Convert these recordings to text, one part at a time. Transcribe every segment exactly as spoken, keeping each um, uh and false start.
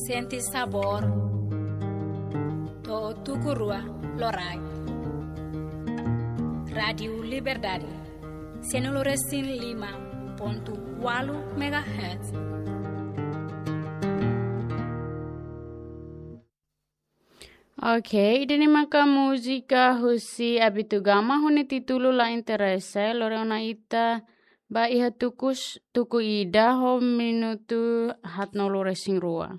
senti sabor to tukurua lorai. Radio Liberdade Senoloresin lima ponto walu megahertz. Ok, dini maka música husi abitugama huni titulu la interesse lorena ita ba iha tukus tuku ida ho minutu hatnoloresing rua.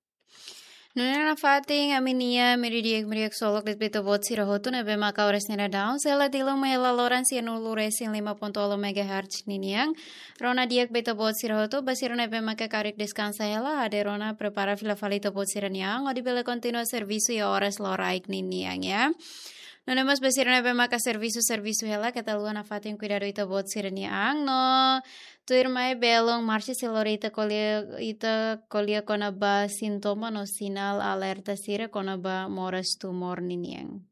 Nuna na fating aminia meridiak meriak solok dit bito bot sira hotu na bema ka ores nena down sela dilong mela loran si nulu resin lima ponto olo megahertz niniang rona diak bito bot sira hotu basiro na bema ka karik descansa hela ade rona prepara fila falito bot sira niang odi bele continua servisu ya ores loraik niniang ya. Nuna mas basiro na bema ka servisu servisu hela kata luan na fating cuidado ito bot sira niang no tuir mai belong marsi selorita kolia ita kolia kona ba sintoma no sinal alerta sira kona ba moras tumor niniang.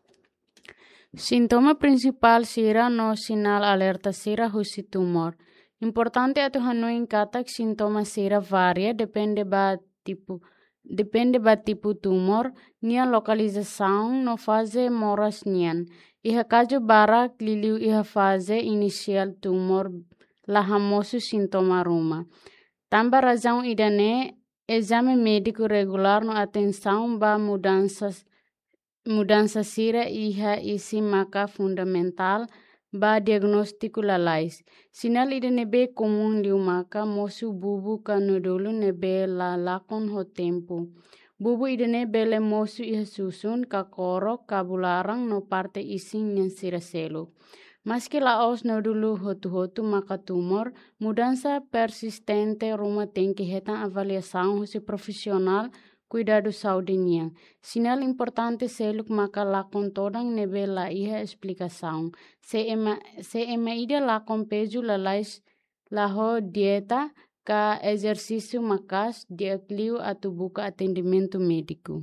Sintoma principal sira no sinal alerta sira husi tumor. Importante atu hanuin katak sintoma sira varia depende ba tipo depende ba tipo tumor nia localização no fase moras nian. Iha kajo barak liliu iha fase inicial tumor lahamosu sintoma ruma. Tambah razão idane exame médico regular no atenção ba mudanças mudança sira iha isi maka fundamental ba diagnóstico lalais. Sinal idane be comum liu maka mosu bubu kanudulu nebe la lakon ho tempo. Bubu idane bele mosu iha susun kakoro kabularang no parte ising yang sira selo. Maski laos no dulu hotu-hotu maka tumor, mudança persistente ruma tem que retan avaliação husi profissional cuidado saudinha. Sinal importante seluk maka lakon todang nebe la iha explicação. Se ema, se ema ida lakon peju lalais laho dieta ka exercício makas diakliu atu buka atendimento médico.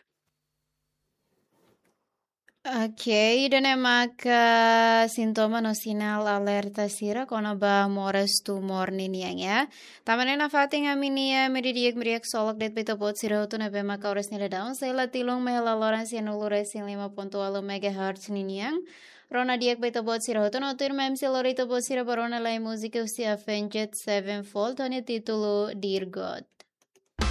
Ok, dan maka sintoma no sinal alerta sira kono ba moras tumor niniang ya. Tamane na fating aminia meridiak meriak solok det bito bot sira hotu na be maka ores nila daun sela tilong mehela loran si nuluresin lima ponto alo megahertz niniang. Rona diak bito bot sira hotu no tur mem silorito bot sira barona lai musika usia Avenged Sevenfold hanya titulo Dear God.